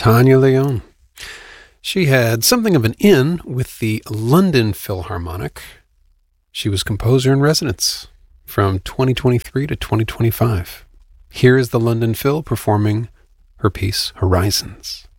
Tanya Leon. She had something of an in with the London Philharmonic. She was composer in residence from 2023 to 2025. Here is the London Phil performing her piece, Horizons.